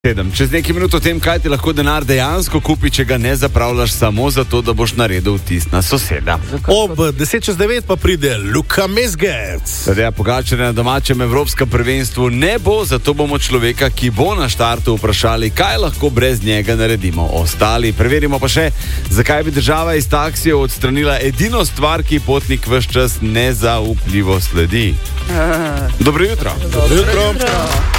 Čez nekaj minut o tem, kaj ti lahko denar dejansko kupi, če ga ne zapravljaš samo zato, da boš naredil vtis na soseda. Ob 10:09 pa pride Luka Mesgec. Tadeja Pogačar na domačem evropskem prvenstvu ne bo, zato bomo človeka, ki bo na štartu, vprašali, kaj lahko brez njega naredimo. Ostali preverimo pa še, zakaj bi država iz taksijev odstranila edino stvar, ki potnik ves čas nezaupljivo sledi. Dobro jutro. Dobro jutro.